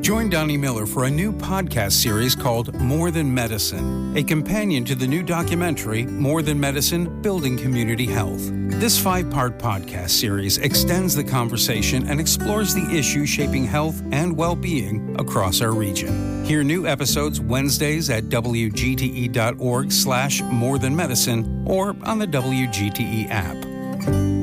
Join Donnie Miller for a new podcast series called More Than Medicine, a companion to the new documentary More Than Medicine, Building Community Health. This 5-part podcast series extends the conversation and explores the issues shaping health and well-being across our region. Hear new episodes Wednesdays at wgte.org/morethanmedicine or on the WGTE app.